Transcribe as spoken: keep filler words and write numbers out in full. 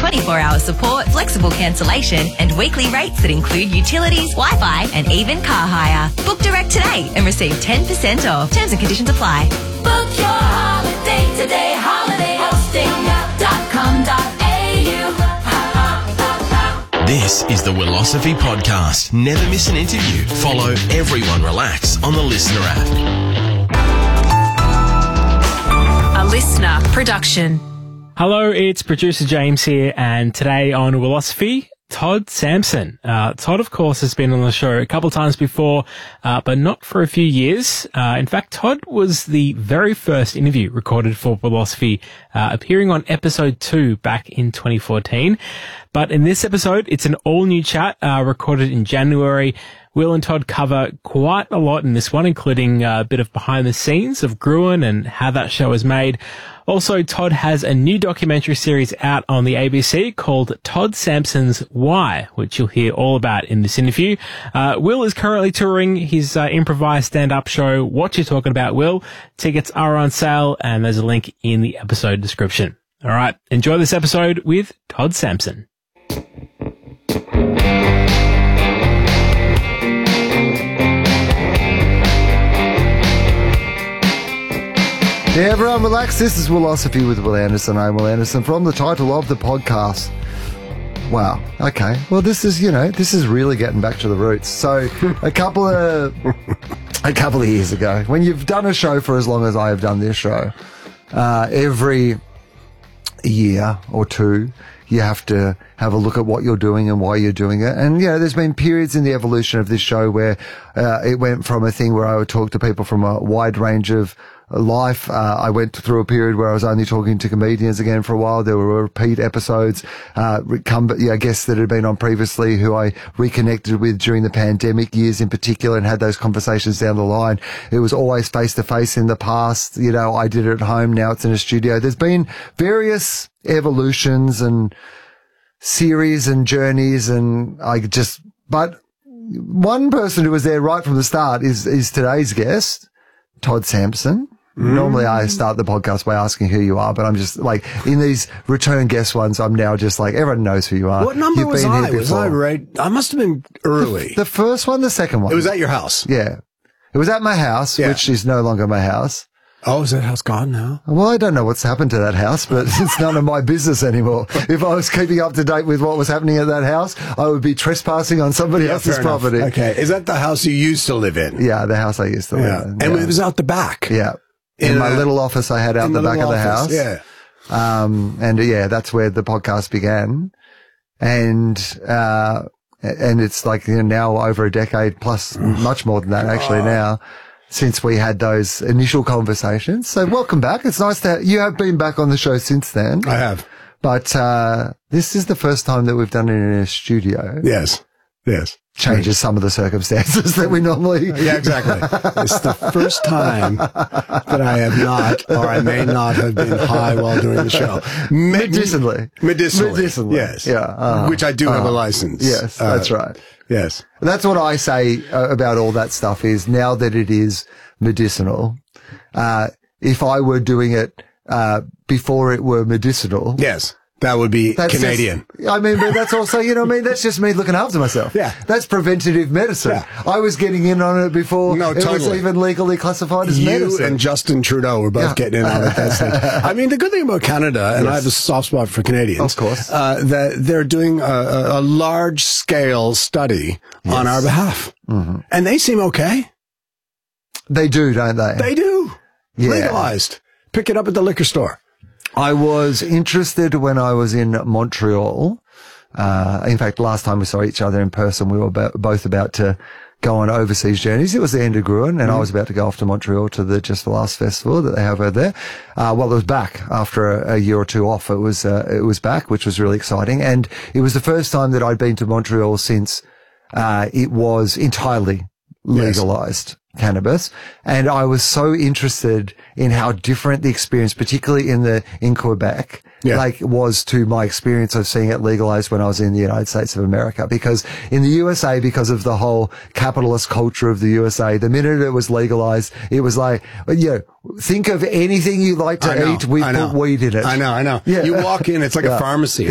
twenty-four hour support, flexible cancellation, and weekly rates that include utilities, Wi-Fi, and even car hire. Book direct today and receive ten percent off. Terms and conditions apply. Book your holiday today. holiday hosting dot com dot a u. This is the Willosophy Podcast. Never miss an interview. Follow Everyone Relax on the Listener app. A Listener production. Hello, it's producer James here, and today on Willosophy, Todd Sampson. Uh, Todd, of course, has been on the show a couple times before, uh, but not for a few years. Uh, in fact, Todd was the very first interview recorded for Willosophy, uh, appearing on episode two back in twenty fourteen. But in this episode, it's an all-new chat, uh, recorded in January. Will and Todd cover quite a lot in this one, including a bit of behind the scenes of Gruen and how that show is made. Also, Todd has a new documentary series out on the A B C called Todd Sampson's Why, which you'll hear all about in this interview. Uh, Will is currently touring his uh, improvised stand-up show, What You Talking About, Will. Tickets are on sale, and there's a link in the episode description. All right, enjoy this episode with Todd Sampson. Hey everyone, relax. This is Willosophy with Will Anderson. I'm Will Anderson from the title of the podcast. Wow. Okay. Well, this is, you know, this is really getting back to the roots. So a couple of, a couple of years ago, when you've done a show for as long as I have done this show, uh, every year or two, you have to have a look at what you're doing and why you're doing it. And, you know, there's been periods in the evolution of this show where uh, it went from a thing where I would talk to people from a wide range of life. Uh, I went through a period where I was only talking to comedians again for a while. There were repeat episodes, uh, come, yeah, guests that had been on previously who I reconnected with during the pandemic years in particular and had those conversations down the line. It was always face to face in the past. You know, I did it at home. Now it's in a studio. There's been various evolutions and series and journeys, and I just, but one person who was there right from the start is, is today's guest, Todd Sampson. Mm. Normally I start the podcast by asking who you are, but I'm just like, in these return guest ones, I'm now just like, everyone knows who you are. What number You've was been I? here Was I before. right? I must have been early. The, the first one, the second one. It was at your house. Yeah. It was at my house, Yeah. which is no longer my house. Oh, is that house gone now? Well, I don't know what's happened to that house, but it's none of my business anymore. If I was keeping up to date with what was happening at that house, I would be trespassing on somebody Yeah, else's fair enough. property. Okay. Is that the house you used to live in? Yeah, the house I used to live Yeah. in. And yeah. it was out the back. Yeah. In, In my a- little office I had out in the, the back of little the office, house. yeah. Um, and uh, yeah, that's where the podcast began. And, uh, and it's like, you know, now over a decade plus, much more than that actually now, since we had those initial conversations. So welcome back. It's nice that you have been back on the show since then. I have. But, uh, this is the first time that we've done it in a studio. Yes. Yes. Changes some of the circumstances that we normally. Yeah, exactly. It's the first time that I have not, or I may not have been high while doing the show. Me- Medicinally. Medicinally. Medicinally. Yes. Yeah. Uh, Which I do have uh, a license. Yes, Uh, that's right. Yes. That's what I say uh, about all that stuff is now that it is medicinal, uh, if I were doing it, uh, before it were medicinal. Yes. That would be That's Canadian. Just, I mean, but that's also, you know what I mean? That's just me looking after myself. Yeah. That's preventative medicine. Yeah. I was getting in on it before No, it was totally. even legally classified as You medicine. and Justin Trudeau were both Yeah. getting in on it. That stage. I mean, the good thing about Canada, and Yes. I have a soft spot for Canadians, Of course. uh, that they're doing a, a, a large scale study on our behalf, Mm-hmm. and they seem okay. They do, don't they? They do. Yeah. Legalized. Pick it up at the liquor store. I was interested when I was in Montreal. Uh, in fact, last time we saw each other in person, we were about, both about to go on overseas journeys. It was the end of Gruen, and mm. I was about to go off to Montreal to the Just for Laughs festival that they have over there. Uh, well, it was back after a, a year or two off. It was, uh, it was back, which was really exciting. And it was the first time that I'd been to Montreal since, uh, it was entirely legalized. Yes. Cannabis. And I was so interested in how different the experience, particularly in the, in Quebec, yeah. like was to my experience of seeing it legalized when I was in the United States of America. Because in the U S A, because of the whole capitalist culture of the U S A, the minute it was legalized, it was like, you know, think of anything you like to I know, eat, we I know. put weed in it. I know, I know. Yeah. You walk in, it's like yeah. a pharmacy.